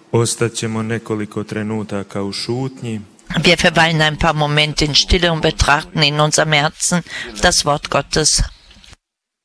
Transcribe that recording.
Ostaćemo nekoliko trenutaka u šutnji. Wir verweilen ein paar Momente in Stille und betrachten in unserem Herzen das Wort Gottes.